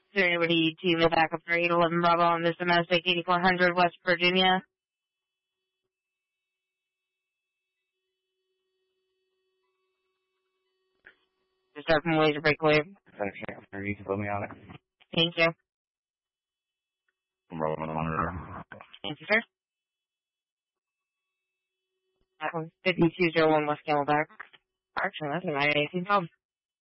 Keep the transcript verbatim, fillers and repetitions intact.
Is there anybody to the backup for eight eleven Bravo on this domestic eighty-four hundred West Virginia? Just start from laser break clear. Okay, you can put me on it. Thank you. I'm rolling on the monitor. Thank you, sir. That was fifty-two oh one West Camelback. Actually, that's a nine eighteen pub.